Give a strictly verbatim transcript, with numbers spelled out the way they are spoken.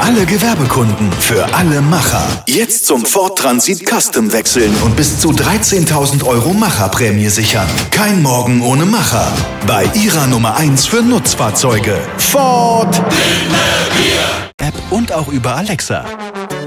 alle Gewerbekunden, für alle Macher. Jetzt zum Ford Transit Custom wechseln und bis zu dreizehntausend Euro Macherprämie sichern. Kein Morgen ohne Macher. Bei Ihrer Nummer eins für Nutzfahrzeuge. Ford. App und auch über Alexa.